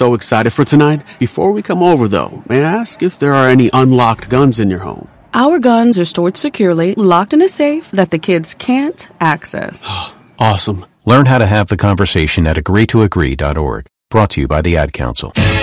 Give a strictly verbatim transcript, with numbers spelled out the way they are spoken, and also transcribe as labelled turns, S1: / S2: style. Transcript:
S1: So excited for tonight? Before we come over, though, may I ask if there are any unlocked guns in your home?
S2: Our guns are stored securely, locked in a safe that the kids can't access.
S1: Awesome.
S3: Learn how to have the conversation at agree to agree dot org. Brought to you by the Ad Council.